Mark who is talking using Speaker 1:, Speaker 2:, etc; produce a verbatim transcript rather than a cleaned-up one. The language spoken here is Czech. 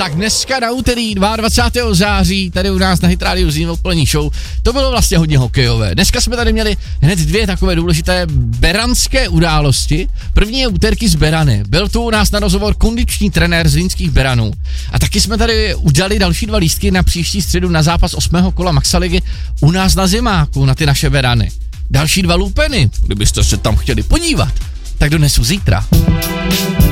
Speaker 1: tak dneska na úterý dvacátého druhého září tady u nás na Hit Radio zní odpolední show. To bylo vlastně hodně hokejové. Dneska jsme tady měli hned dvě takové důležité beranské události. První je úterky z Berany. Byl tu u nás na rozhovor kondiční trenér z Zlínských Beranů. A taky jsme tady udali další dva lístky na příští středu na zápas osmého kola Maxaligy u nás na Zimáku, na ty naše Berany. Další dva lupeny, kdybyste se tam chtěli podívat, tak donesu zítra.